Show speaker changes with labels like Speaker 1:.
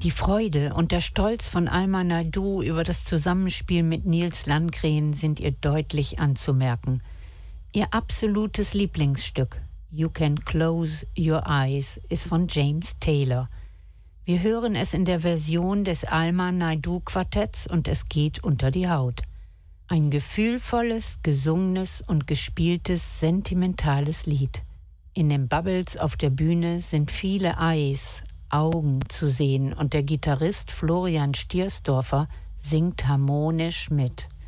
Speaker 1: Die Freude und der Stolz von Alma Naidoo über das Zusammenspiel mit Nils Landgren sind ihr deutlich anzumerken. Ihr absolutes Lieblingsstück, You Can Close Your Eyes, ist von James Taylor. Wir hören es in der Version des Alma Naidoo Quartetts und es geht unter die Haut. Ein gefühlvolles, gesungenes und gespieltes, sentimentales Lied. In den Bubbles auf der Bühne sind viele Eyes, Augen zu sehen und der Gitarrist Florian Stiersdorfer singt harmonisch mit.